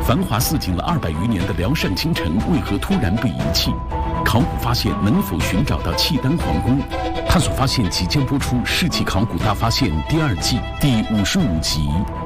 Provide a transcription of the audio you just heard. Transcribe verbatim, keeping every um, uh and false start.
繁华似锦了二百余年的辽善京城为何突然被遗弃？考古发现能否寻找到契丹皇宫？探索发现即将播出《世纪考古大发现》第二季第五十五集。